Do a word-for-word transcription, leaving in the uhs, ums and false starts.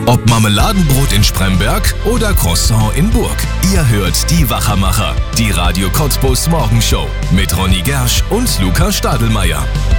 Ob Marmeladenbrot in Spremberg oder Croissant in Burg. Ihr hört die Wachermacher, die Radio Cottbus Morgenshow mit Ronny Gersch und Luca Stadelmeier.